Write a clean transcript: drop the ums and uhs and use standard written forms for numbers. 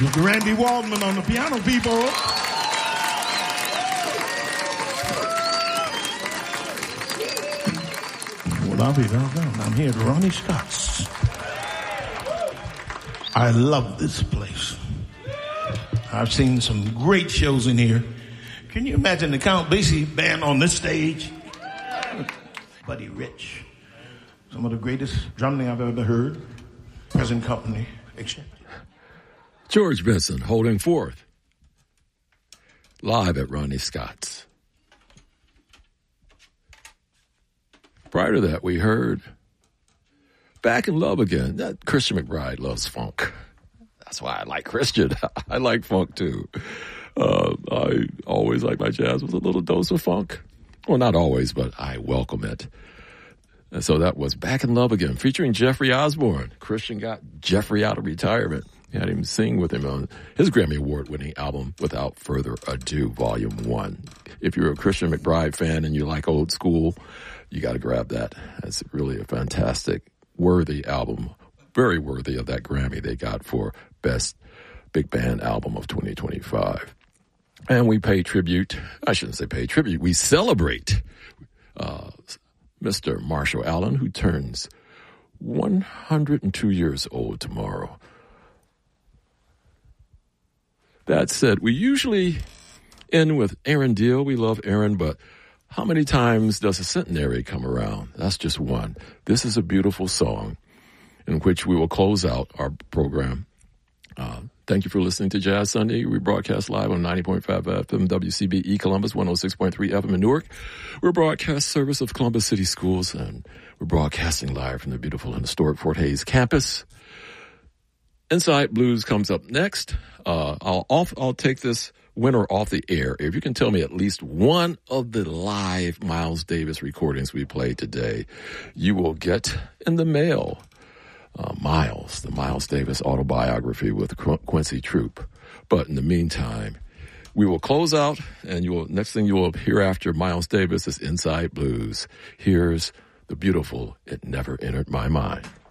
Randy Waldman on the piano, people. Well, I'll be doggone. I'm here at Ronnie Scott's. I love this place. I've seen some great shows in here. Can you imagine the Count Basie band on this stage? Buddy Rich. Some of the greatest drumming I've ever heard. Present company accepted. George Benson holding forth live at Ronnie Scott's. Prior to that, we heard Back in Love Again. That Christian McBride loves funk. That's why I like Christian. I like funk too. I always like my jazz with a little dose of funk. Well, not always, but I welcome it. And so that was Back in Love Again, featuring Jeffrey Osborne. Christian got Jeffrey out of retirement. He had him sing with him on his Grammy Award-winning album, Without Further Ado, Volume 1. If you're a Christian McBride fan and you like old school, you got to grab that. It's really a fantastic, worthy album, very worthy of that Grammy they got for Best Big Band Album of 2025. And we pay tribute, I shouldn't say pay tribute, we celebrate Mr. Marshall Allen, who turns 102 years old tomorrow. That said, we usually end with Aaron Deal. We love Aaron, but how many times does a centenary come around? That's just one. This is a beautiful song in which we will close out our program. Thank you for listening to Jazz Sunday. We broadcast live on 90.5 FM WCBE Columbus, 106.3 FM in Newark. We're broadcast service of Columbus City Schools, and we're broadcasting live from the beautiful and historic Fort Hays campus. Inside Blues comes up next. I'll take this winner off the air. If you can tell me at least one of the live Miles Davis recordings we played today, you will get in the mail Miles, the Miles Davis autobiography with Quincy Troop. But in the meantime, we will close out, and next thing you will hear after Miles Davis is Inside Blues. Here's the beautiful It Never Entered My Mind.